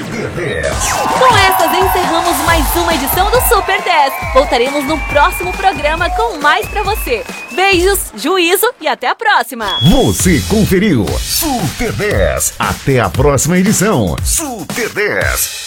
Super 10. Com essas encerramos mais uma edição do Super 10. Voltaremos no próximo programa com mais pra você. Beijos, juízo e até a próxima. Você conferiu Super 10. Até a próxima edição. Super 10.